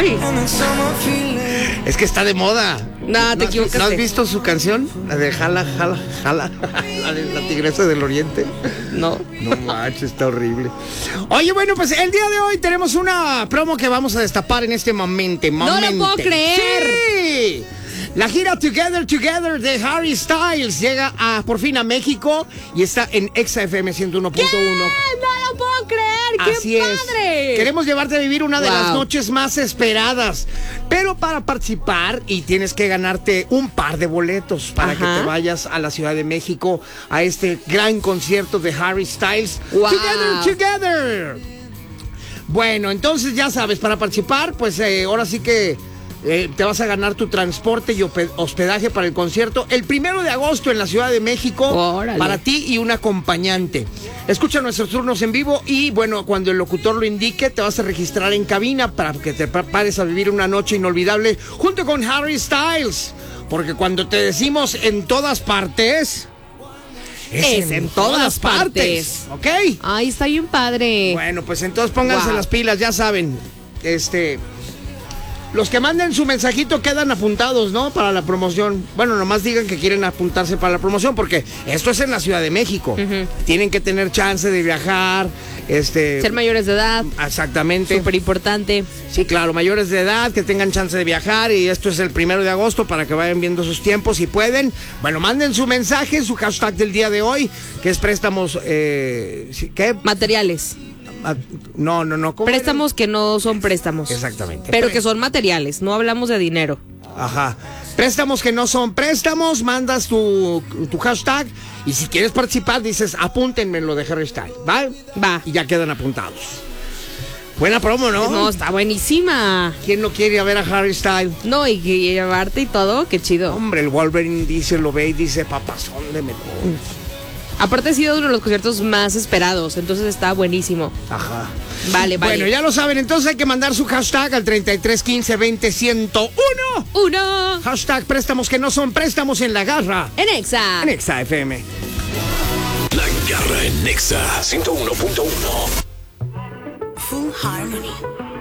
Sí. Es que está de moda. No, te equivocaste. ¿No has visto su canción? La de Jala, Jala, Jala. La tigresa del oriente. No. No manches, está horrible. Oye, bueno, pues el día de hoy tenemos una promo que vamos a destapar en este momento. No lo puedo creer. Sí. La gira Together Together de Harry Styles llega por fin a México y está en Exa FM 101.1. ¿Qué? No lo puedo creer. ¡Qué Así padre! Es. Queremos llevarte a vivir una de Wow. las noches más esperadas. Pero para participar y tienes que ganarte un par de boletos para que te vayas a la Ciudad de México a este gran concierto de Harry Styles. Wow. Together Together. Bueno, entonces ya sabes, para participar, pues ahora sí que te vas a ganar tu transporte y hospedaje para el concierto el 1 de agosto en la Ciudad de México. Órale. Para ti y un acompañante. Escucha nuestros turnos en vivo y bueno, cuando el locutor lo indique, te vas a registrar en cabina para que te prepares a vivir una noche inolvidable junto con Harry Styles. Porque cuando te decimos en todas partes, es en todas partes. ¿Ok? Ay, está bien padre. Bueno, pues entonces pónganse Wow. las pilas, ya saben. Los que manden su mensajito quedan apuntados, ¿no? Para la promoción. Bueno, nomás digan que quieren apuntarse para la promoción porque esto es en la Ciudad de México. Tienen que tener chance de viajar, Ser mayores de edad. Exactamente. Súper importante. Sí, claro, mayores de edad, que tengan chance de viajar y esto es el 1 de agosto para que vayan viendo sus tiempos si pueden. Bueno, manden su mensaje, su hashtag del día de hoy, que es préstamos, ¿qué? Materiales. No. ¿Cómo Préstamos que no son préstamos. Exactamente. Pero que son materiales, no hablamos de dinero. Ajá. Préstamos que no son préstamos, mandas tu hashtag y si quieres participar dices apúntenme lo de Harry Styles, ¿va? Va. Y ya quedan apuntados. Buena promo, ¿no? No, está buenísima. ¿Quién no quiere ir a ver a Harry Styles? No, y llevarte y todo, qué chido. Hombre, el Wolverine dice, lo ve y dice, papazón de melón. Aparte ha sido uno de los conciertos más esperados, entonces está buenísimo. Ajá. Vale. Bueno, ya lo saben, entonces hay que mandar su hashtag al 33 15 20 101. Uno. Hashtag préstamos que no son préstamos en la garra. En Exa. En Exa FM. La garra en Nexa 101.1. Full Harmony.